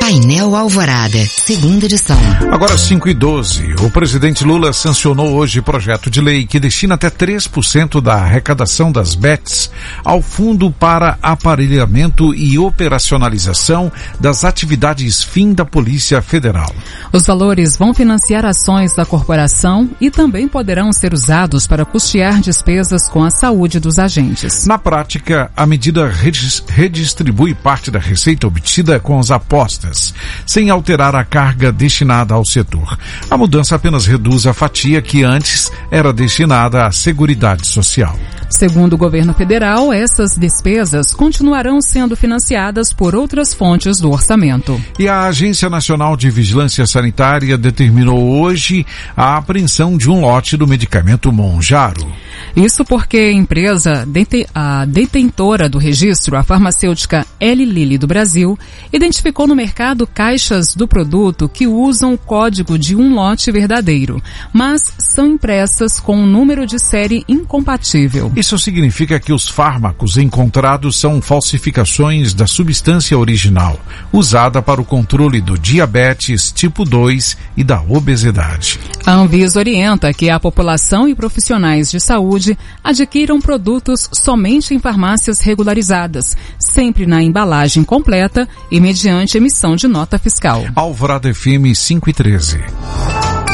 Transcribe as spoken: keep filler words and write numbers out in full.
Painel Alvorada, segunda edição. Agora cinco e doze. O presidente Lula sancionou hoje projeto de lei que destina até três por cento da arrecadação das B E Ts ao Fundo para Aparelhamento e Operacionalização das Atividades Fim da Polícia Federal. Os valores vão financiar ações da corporação e também poderão ser usados para custear despesas com a saúde dos agentes. Na prática, a medida redistribui parte da receita obtida com as apostas, sem alterar a carga destinada ao setor. A mudança apenas reduz a fatia que antes era destinada à Seguridade Social. Segundo o governo federal, essas despesas continuarão sendo financiadas por outras fontes do orçamento. E a Agência Nacional de Vigilância Sanitária determinou hoje a apreensão de um lote do medicamento Mounjaro. Isso porque a empresa, a detentora do registro, a farmacêutica Eli Lilly do Brasil, identificou no mercado caixas do produto que usam o código de um lote verdadeiro, mas são impressas com um número de série incompatível. Isso significa que os fármacos encontrados são falsificações da substância original, usada para o controle do diabetes tipo dois e da obesidade. A Anvisa orienta que a população e profissionais de saúde adquiram produtos somente em farmácias regularizadas, sempre na embalagem completa e mediante emissão de nota fiscal. Alvorada F M cinco e treze.